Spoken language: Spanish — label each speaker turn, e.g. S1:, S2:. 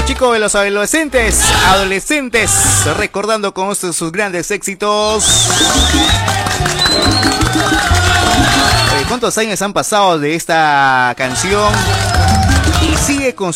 S1: chicos de los adolescentes, recordando con ustedes sus grandes éxitos. ¿Cuántos años han pasado de esta canción? Y sigue con